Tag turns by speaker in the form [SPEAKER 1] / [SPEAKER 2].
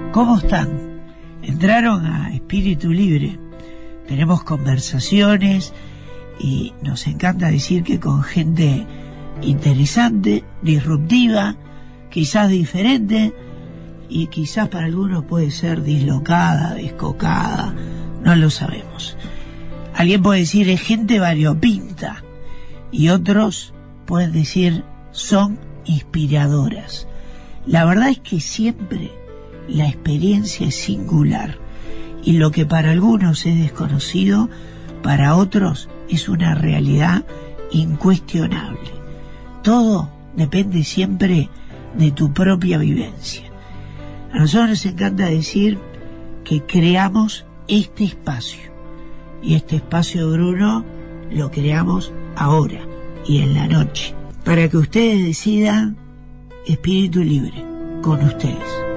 [SPEAKER 1] ¿Cómo están? Entraron a Espíritu Libre. Tenemos conversaciones y nos encanta decir que con gente interesante, disruptiva, quizás diferente, y quizás para algunos puede ser dislocada, descocada, no lo sabemos. Alguien puede decir es gente variopinta y otros pueden decir son inspiradoras. La verdad es que siempre la experiencia es singular y lo que para algunos es desconocido, para otros es una realidad incuestionable. Todo depende siempre de tu propia vivencia. A nosotros nos encanta decir que creamos este espacio y este espacio, Bruno, lo creamos ahora y en la noche para que ustedes decidan. Espíritu Libre con ustedes.